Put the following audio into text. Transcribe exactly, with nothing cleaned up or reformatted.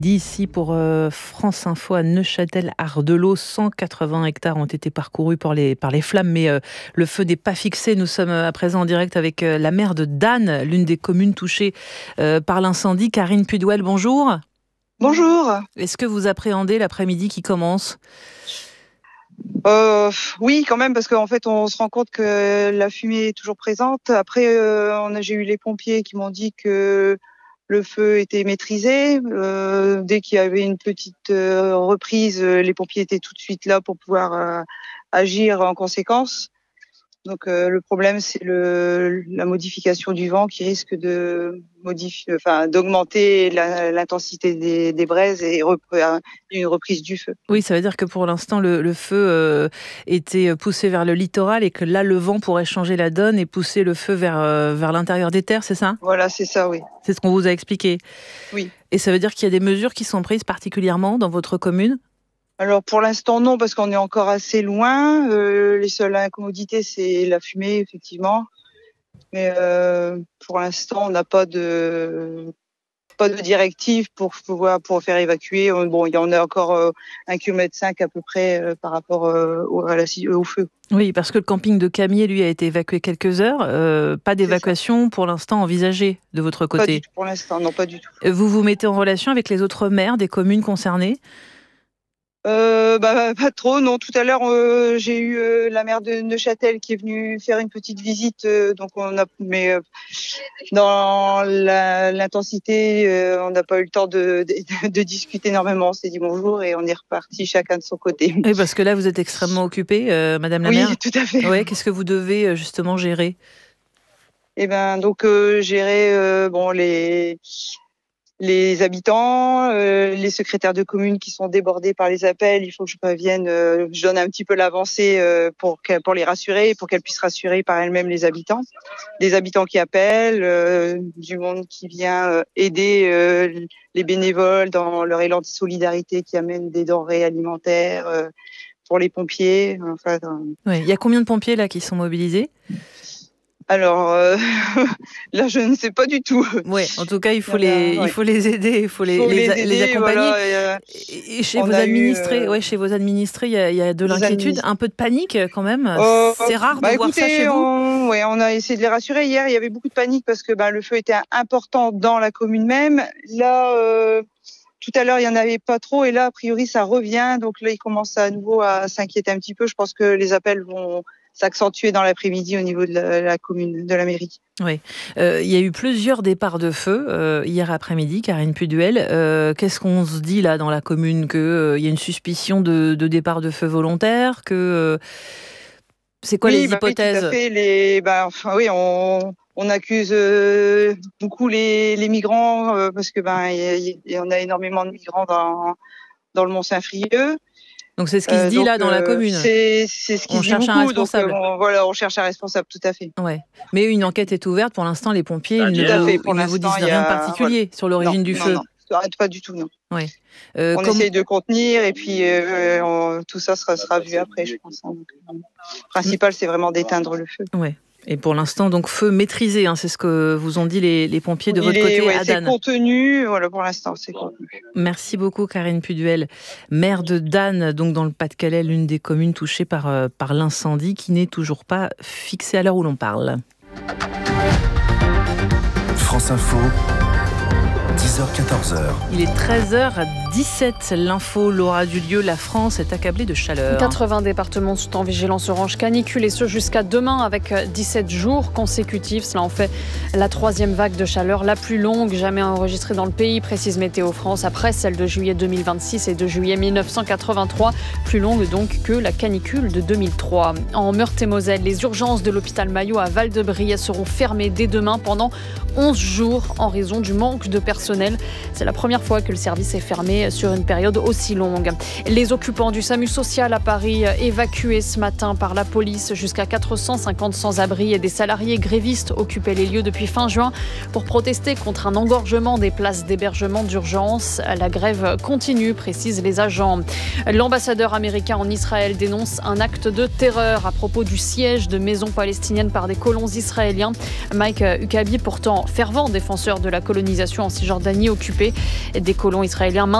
D'ici pour euh, France Info à Neuchâtel-Ardelot, cent quatre-vingts hectares ont été parcourus par les, par les flammes, mais euh, le feu n'est pas fixé. Nous sommes à présent en direct avec euh, la maire de Dannes, l'une des communes touchées euh, par l'incendie. Karine Pudouel, bonjour. Bonjour. Est-ce que vous appréhendez l'après-midi qui commence ? Euh, oui, quand même, parce qu'en fait, on se rend compte que la fumée est toujours présente. Après, euh, on a, j'ai eu les pompiers qui m'ont dit que le feu était maîtrisé. Euh, dès qu'il y avait une petite euh, reprise, les pompiers étaient tout de suite là pour pouvoir euh, agir en conséquence. Donc euh, le problème, c'est le, la modification du vent qui risque de modifier, enfin d'augmenter la, l'intensité des, des braises et repre, une reprise du feu. Oui, ça veut dire que pour l'instant, le, le feu euh, était poussé vers le littoral et que là, le vent pourrait changer la donne et pousser le feu vers, euh, vers l'intérieur des terres, c'est ça ? Voilà, c'est ça, oui. C'est ce qu'on vous a expliqué. Oui. Et ça veut dire qu'il y a des mesures qui sont prises particulièrement dans votre commune ? Alors pour l'instant non, parce qu'on est encore assez loin. Euh, les seules incommodités, c'est la fumée, effectivement. Mais euh, pour l'instant, on n'a pas de pas de directive pour pouvoir pour faire évacuer. Bon, il y en a encore euh, un kilomètre cinq à peu près euh, par rapport euh, au, à la, au feu. Oui, parce que le camping de Camier, lui, a été évacué quelques heures. Euh, pas d'évacuation pour l'instant envisagée de votre côté. Pas du tout pour l'instant, non, pas du tout. Vous vous mettez en relation avec les autres maires des communes concernées ? Euh, bah, pas trop, non. Tout à l'heure, euh, j'ai eu euh, la maire de Neuchâtel qui est venue faire une petite visite. Euh, donc, on a, mais euh, dans la, l'intensité, euh, on n'a pas eu le temps de, de, de discuter énormément. On s'est dit bonjour et on est reparti chacun de son côté. Oui, parce que là, vous êtes extrêmement occupée, euh, Madame la oui, maire. Oui, tout à fait. Ouais, qu'est-ce que vous devez justement gérer ? Eh ben, donc euh, gérer euh, bon les les habitants, euh, les secrétaires de communes qui sont débordés par les appels. Il faut que je prévienne, euh, je donne un petit peu l'avancée euh, pour pour les rassurer, pour qu'elles puissent rassurer par elles-mêmes les habitants. Des habitants qui appellent, euh, du monde qui vient euh, aider euh, les bénévoles dans leur élan de solidarité qui amène des denrées alimentaires euh, pour les pompiers. Enfin, euh... oui. Il y a combien de pompiers là qui sont mobilisés ? Alors euh, là, je ne sais pas du tout. Ouais, en tout cas, il faut les, ouais. il faut les aider, il faut les, faut les, les, aider, les accompagner. Voilà, et, euh, et, et chez vos administrés, eu, euh, ouais, chez vos administrés, il y a, il y a de l'inquiétude, un peu de panique quand même. Euh, C'est rare bah de voir écoutez, ça chez vous. On, ouais, on a essayé de les rassurer hier. Il y avait beaucoup de panique parce que bah, le feu était important dans la commune même. Là. Euh, Tout à l'heure, il y en avait pas trop, et là, a priori, ça revient. Donc là, ils commencent à nouveau à s'inquiéter un petit peu. Je pense que les appels vont s'accentuer dans l'après-midi au niveau de la, la commune, de la mairie. Oui, euh, il y a eu plusieurs départs de feu euh, hier après-midi, Karine Pudouel. Euh, qu'est-ce qu'on se dit là dans la commune ? Qu'il euh, y a une suspicion de, de départ de feu volontaire ? Que euh, c'est quoi oui, les bah hypothèses ? Oui, tout à fait. Les, bah, enfin, oui, on. On accuse euh, beaucoup les, les migrants euh, parce que ben y, y, on a énormément de migrants dans dans le Mont-Saint-Frieux. Donc c'est ce qui se dit euh, donc, là dans euh, la commune. C'est c'est ce qui on se dit cherche beaucoup. Un responsable. Donc euh, on, voilà, on cherche un responsable, tout à fait. Ouais. Mais une enquête est ouverte pour l'instant. Les pompiers ah, ils ne, vous, fait, pour ils ne vous disent a... rien de particulier voilà. sur l'origine non, du non, feu. Non, non, pas du tout, non. Ouais. Euh, on comme... essaye de contenir et puis euh, on, tout ça sera, sera vu après, je pense. Donc, le principal, c'est vraiment d'éteindre le feu. Ouais. Et pour l'instant, donc feu maîtrisé, hein, c'est ce que vous ont dit les, les pompiers de votre est, côté ouais, à Dannes. C'est contenu, voilà, pour l'instant, c'est contenu. Merci beaucoup, Karine Pudouel, maire de Dannes, donc dans le Pas-de-Calais, l'une des communes touchées par, euh, par l'incendie, qui n'est toujours pas fixée à l'heure où l'on parle. France Info. dix heures quatorze heures. Il est treize heures dix-sept. L'info, Laura Dulieu, la France est accablée de chaleur. quatre-vingts départements sont en vigilance orange canicule et ce jusqu'à demain avec dix-sept jours consécutifs. Cela en fait la troisième vague de chaleur la plus longue jamais enregistrée dans le pays, précise Météo France, après celle de juillet deux mille vingt-six et de juillet mille neuf cent quatre-vingt-trois. Plus longue donc que la canicule de deux mille trois. En Meurthe-et-Moselle, les urgences de l'hôpital Maillot à Val-de-Brie seront fermées dès demain pendant onze jours en raison du manque de personnel. C'est la première fois que le service est fermé sur une période aussi longue. Les occupants du SAMU social à Paris évacués ce matin par la police. Jusqu'à quatre cent cinquante sans-abri et des salariés grévistes occupaient les lieux depuis fin juin pour protester contre un engorgement des places d'hébergement d'urgence. La grève continue, précisent les agents. L'ambassadeur américain en Israël dénonce un acte de terreur à propos du siège de maisons palestiniennes par des colons israéliens. Mike Huckabee, pourtant fervent défenseur de la colonisation en Cisjordanie, Cisjordanie occupée. Des colons israéliens